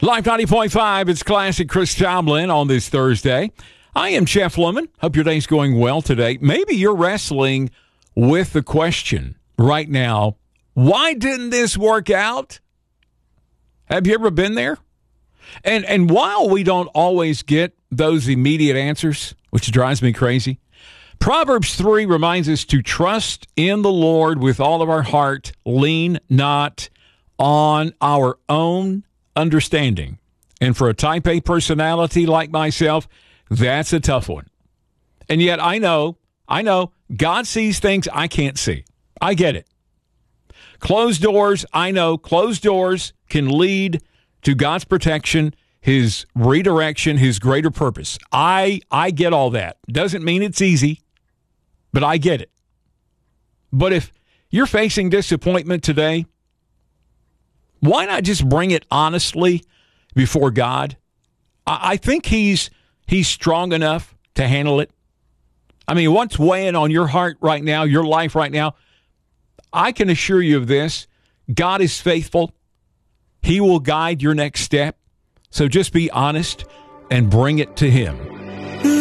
Live 90.5, it's Classic Chris Tomlin on this Thursday. I am Jeff Lemon. Hope your day's going well today. Maybe you're wrestling with the question right now, why didn't this work out? Have you ever been there? And while we don't always get those immediate answers, which drives me crazy, Proverbs 3 reminds us to trust in the Lord with all of our heart, lean not on our own understanding. And for a type A personality like myself, that's a tough one. And yet I know God sees things I can't see. I get it. Closed doors, I know closed doors can lead to God's protection, his redirection, his greater purpose. I get all that. Doesn't mean it's easy, but I get it. But if you're facing disappointment today, why not just bring it honestly before God? I think he's strong enough to handle it. I mean, what's weighing on your heart right now, your life right now, I can assure you of this. God is faithful. He will guide your next step. So just be honest and bring it to him.